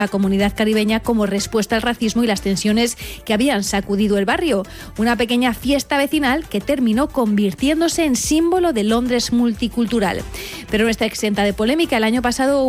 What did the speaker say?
la comunidad caribeña como respuesta al racismo y las tensiones que habían sacudido el barrio. Una pequeña fiesta vecinal que terminó convirtiéndose en símbolo de Londres multicultural. Pero no está exenta de polémica. El año pasado